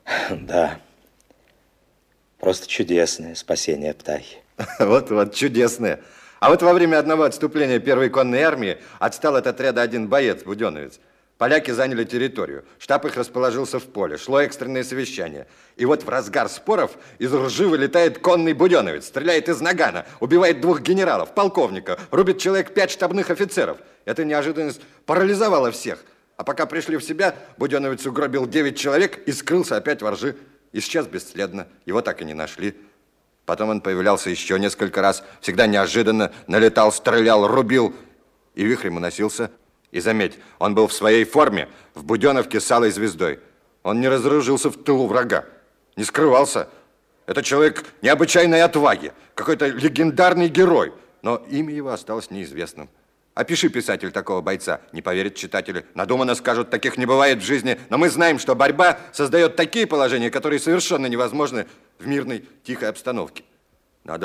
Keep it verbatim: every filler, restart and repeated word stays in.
Да. Просто чудесное спасение птахи. Вот-вот, чудесное. А вот во время одного отступления первой конной армии отстал от отряда один боец, буденовец. Поляки заняли территорию. Штаб их расположился в поле. Шло экстренное совещание. И вот в разгар споров из ржи вылетает конный буденовец. Стреляет из нагана. Убивает двух генералов, полковника. Рубит человек пять штабных офицеров. Эта неожиданность парализовала всех. А пока пришли в себя, буденовец угробил девять человек и скрылся опять во ржи. Исчез бесследно. Его так и не нашли. Потом он появлялся еще несколько раз. Всегда неожиданно. Налетал, стрелял, рубил. И вихрем уносился. И заметь, он был в своей форме, в буденовке с алой звездой. Он не разоружился в тылу врага, не скрывался. Это человек необычайной отваги, какой-то легендарный герой. Но имя его осталось неизвестным. Опиши, писатель, такого бойца. Не поверят читатели. Надуманно скажут, таких не бывает в жизни. Но мы знаем, что борьба создает такие положения, которые совершенно невозможны в мирной, тихой обстановке.